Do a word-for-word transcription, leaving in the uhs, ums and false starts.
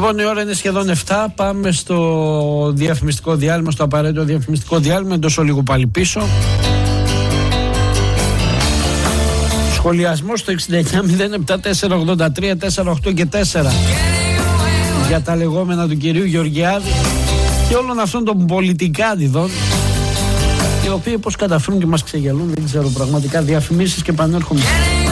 Λοιπόν, η ώρα είναι σχεδόν επτά. Πάμε στο διαφημιστικό διάλειμμα, στο απαραίτητο διαφημιστικό διάλειμμα. Εντός λίγο πάλι πίσω. Σχολιασμό στο εξήντα εννιά μηδέν επτά τέσσερα ογδόντα τρία τέσσερα οκτώ και τέσσερα για τα λεγόμενα του κυρίου Γεωργιάδη και όλων αυτών των πολιτικάδιδων, οι οποίοι πως καταφέρουν και μας ξεγελούν, δεν ξέρω πραγματικά. Διαφημίσεις και επανέρχομαι.